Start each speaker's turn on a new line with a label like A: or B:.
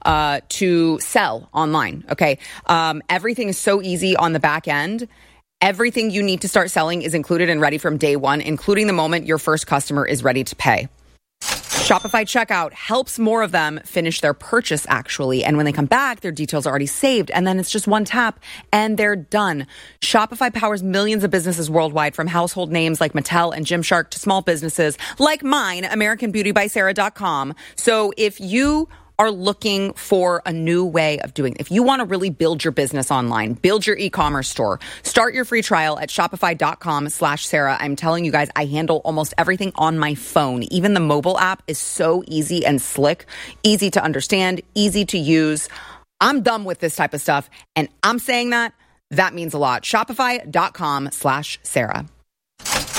A: to sell online. Okay. Everything is so easy on the back end. Everything you need to start selling is included and ready from day one, including the moment your first customer is ready to pay. Shopify Checkout helps more of them finish their purchase, actually. And when they come back, their details are already saved. And then it's just one tap and they're done. Shopify powers millions of businesses worldwide, from household names like Mattel and Gymshark to small businesses like mine, AmericanBeautyBySarah.com. So if you are looking for a new way of doing it, if you want to really build your business online, build your e-commerce store, start your free trial at shopify.com/Sarah. I'm telling you guys, I handle almost everything on my phone. Even the mobile app is so easy and slick, easy to understand, easy to use. I'm done with this type of stuff. And I'm saying that means a lot. Shopify.com/Sarah.